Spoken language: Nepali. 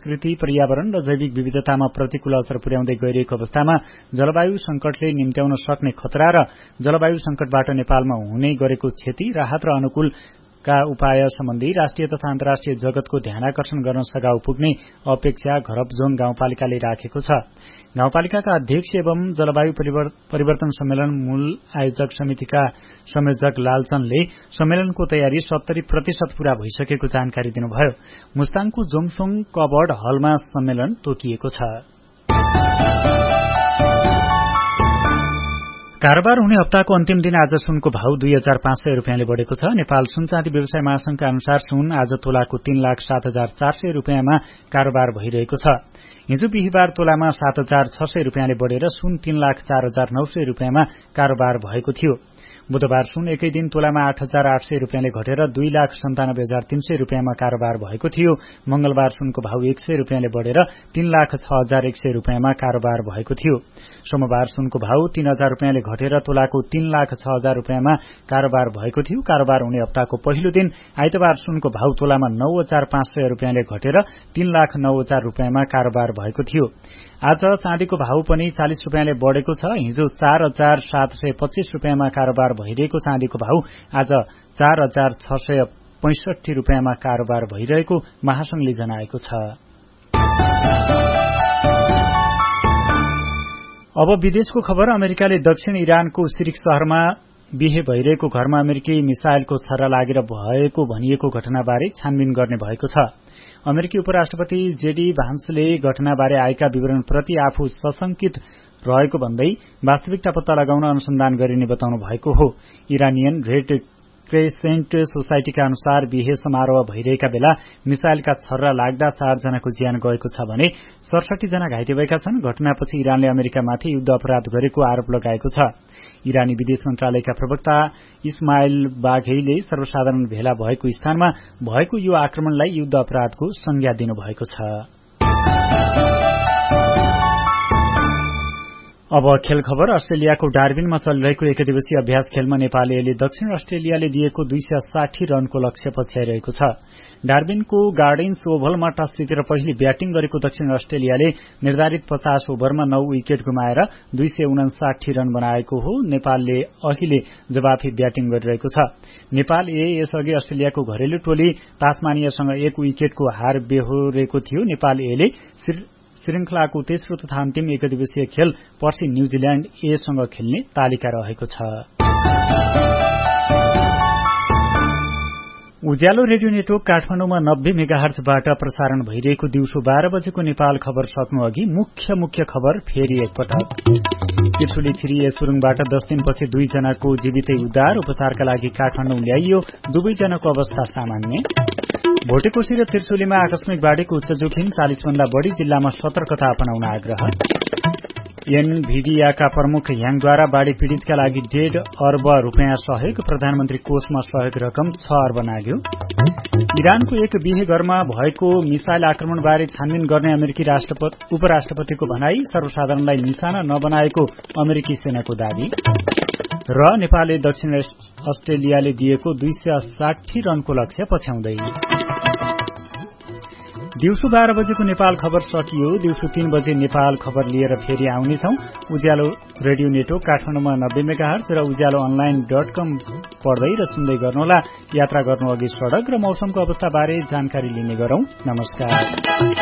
संस्कृति, पर्यावरण र जैविक विविधतामा प्रतिकूल असर पुर्याउँदै गइरहेको अवस्थामा जलवायु संकटले निम्त्याउन सक्ने खतरा र जलवायु संकटबाट नेपालमा हुने गरेको क्षति, राहत र अनुकूल का उपाय सम्बन्धी राष्ट्रिय तथा अन्तर्राष्ट्रिय जगतको ध्यानाकर्षण गर्न सघाउ पुग्ने अपेक्षा घरपजोङ गाउँपालिकाले राखेको छ। गाउँपालिकाका अध्यक्ष एवं जलवायु परिवर्तन सम्मेलन मूल आयोजक समितिका संयोजक लालचन्दले सम्मेलनको तयारी 70% पूरा भइसकेको जानकारी दिनुभयो। मुस्ताङको जोङसोङ कवर्ड हलमा सम्मेलन तोकिएको छ। कारोबार हुने हप्ताको अन्तिम दिन आज सुनको भाव 2500 रुपियाँले बढेको छ। नेपाल सुन चाँदी व्यवसाय महासंघका अनुसार सुन आज तोलाको 3,07,400 रुपियाँमा कारोबार भइरहेको छ। हिजो बिहिबार तोलामा 7,600 रुपियाँले बढेर सुन 3,04,900 रुपियाँमा कारोबार भएको थियो। बुधबार सुन एकै दिन तोलामा 8,800 रुपियाँले घटेर 2,97,300 रुपियाँमा कारोबार भएको थियो। मंगलबार सुनको भाव 100 रुपियाँले बढेर 3,06,100 रुपियाँमा कारोबार भएको थियो। सोमबार सुनको भाव 3,000 रुपियाँले घटेर तोलाको 3,06,000 रुपियाँमा कारोबार भएको थियो। कारोबार हुने हप्ताको पहिलो दिन आइतबार सुनको भाव तोलामा 9,500 रुपियाँले घटेर 3,09,000 रुपियाँमा कारोबार भएको थियो। आज चाँदीको भाव पनि 40 रुपियाँले बढेको छ। हिजो 4,725 रुपियाँमा कारोबार भइरहेको चाँदीको भाव आज 4,665 रुपियाँमा कारोबार भइरहेको महासंघले जनाएको छ। अब विदेशको खबर। अमेरिकाले दक्षिण इरानको सिरिक शहरमा बिहे भइरहेको घरमा अमेरिकी मिसाइलको छर्रा लागेर भएको भनिएको घटनाबारे छानबिन गर्ने भएको छ। अमेरिकी उपराष्ट्रपति जेडी भान्सले घटनाबारे आएका विवरणप्रति आफू सशंकित रहेको भन्दै वास्तविकता पत्ता लगाउन अनुसन्धान गरिने बताउनु भएको हो। इरानियन रेड क्रेसेन्ट सोसाइटीका अनुसार बिहे समारोह भइरहेका बेला मिसाइलका छर्रा लाग्दा 4 जनाको ज्यान गएको छ भने 67 जना घाइते भएका छन्। घटनापछि इरानले अमेरिकामाथि युद्ध अपराध गरेको आरोप लगाएको छ। इरानी विदेश मन्त्रालयका प्रवक्ता इस्माइल बाघेईले सर्वसाधारण भेला भएको स्थानमा भएको यो आक्रमणलाई युद्ध अपराधको संज्ञा दिनुभएको छ। अब खेल खबर। अस्ट्रेलियाको डार्बिनमा चलिरहेको एकदिवसीय अभ्यास खेलमा नेपाल एले दक्षिण अस्ट्रेलियाले दिएको 260 रनको लक्ष्य पछ्याइरहेको छ। डार्बिनको गार्डेन्स ओभलमा टस जितेर पहिले ब्याटिङ गरेको दक्षिण अस्ट्रेलियाले निर्धारित 50 ओभरमा 9 विकेट गुमाएर 259 रन बनाएको हो। नेपालले अहिले जवाफी ब्याटिङ गरिरहेको छ। नेपाल ए यसअघि अस्ट्रेलियाको घरेलु टोली तास्मानियासँग 1 विकेटको हार बेहोरेको थियो। नेपाल एले श्रृंखलाको तेस्रो तथा अन्तिम एकदिवसीय खेल पर्सि न्यूजील्याण्ड ए सँग खेल्ने तालिका रहेको छ। उज्यालो रेडियो नेटवर्क काठमाडौँमा 90 मेगाहर्जबाट प्रसारण भइरहेको दिउँसो 12 बजेको नेपाल खबर सक्नु अघि मुख्य खबर फेरि एकपटक। त्रिशुली 3A सुरुङबाट 10 दिनपछि 2 जनाको जीवितै उद्धार, उपचारका लागि काठमाडौँ ल्याइयो, दुवै जनाको अवस्था सामान्य। भोटेकोशी र त्रिशुलीमा आकस्मिक बाढीको उच्च जोखिम, 40 भन्दा बढ़ी जिल्लामा सतर्कता अपनाउन आग्रह। एनभिडियाका प्रमुख ह्याङद्वारा बाढ़ी पीड़ितका लागि 1.5 अर्ब रुपियाँ सहयोग, प्रधानमन्त्री कोषमा सहयोग रकम 6 अर्ब नाग्यो। इरानको एक बिहे घरमा भएको मिसाइल आक्रमणबारे छानबिन गर्ने अमेरिकी उपराष्ट्रपतिको भनाई, सर्वसाधारणलाई निशाना नबनाएको अमेरिकी सेनाको दावी। र नेपालले दक्षिण अस्ट्रेलियाले दिएको 260 रनको लक्ष्य पछ्याउँदै। दिउँसो 12 बजेको नेपाल खबर सकियो। दिउँसो 3 बजे नेपाल खबर लिएर फेरि आउनेछौं। उज्यालो रेडियो नेटवर्क काठमाडौँमा 90 मेगाहर्ज र उज्यालो online.com पढ्दै र सुन्दै गर्नुहोला। यात्रा गर्नु अघि सड़क र मौसमको अवस्था बारे जानकारी लिने गरौं। नमस्कार।